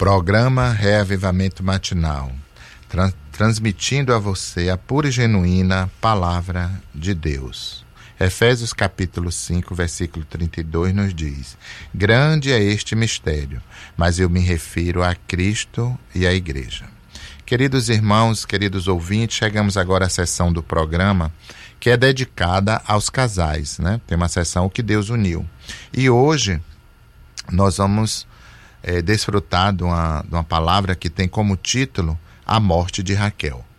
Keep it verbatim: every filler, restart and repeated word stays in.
Programa Reavivamento Matinal, trans, transmitindo a você a pura e genuína Palavra de Deus. Efésios capítulo cinco, versículo trinta e dois nos diz: grande é este mistério, mas eu me refiro a Cristo e à Igreja. Queridos irmãos, queridos ouvintes, chegamos agora à sessão do programa que é dedicada aos casais, né? Tem uma sessão O que Deus uniu. E hoje nós vamos é, desfrutar de uma, de uma palavra que tem como título A Morte de Raquel.